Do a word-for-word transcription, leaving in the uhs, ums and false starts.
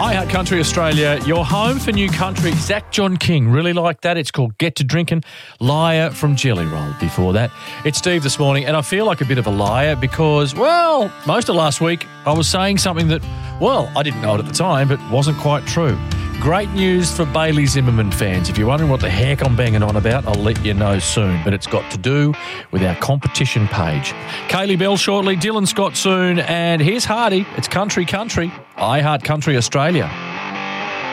I Heart Country Australia, your home for new country. Zach John King, really like that. It's called Get to Drinkin'. Liar from Jelly Roll before that. It's Steve this morning, and I feel like a bit of a liar because, well, most of last week I was saying something that, well, I didn't know it at the time, but wasn't quite true. Great news for Bailey Zimmerman fans. If you're wondering what the heck I'm banging on about, I'll let you know soon. But it's got to do with our competition page. Kaylee Bell shortly, Dylan Scott soon, and here's Hardy. It's Country Country. I Heart Country Australia.